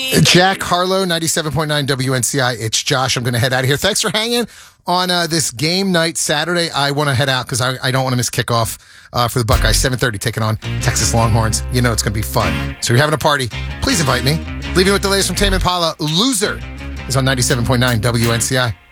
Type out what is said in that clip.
Jack Harlow, 97.9 WNCI. It's Josh. I'm going to head out of here. Thanks for hanging on this game night Saturday. I want to head out because I don't want to miss kickoff for the Buckeyes. 7:30 taking on Texas Longhorns. You know it's going to be fun. So if you're having a party, please invite me. Leaving with the latest from Tame Impala. Loser is on 97.9 WNCI.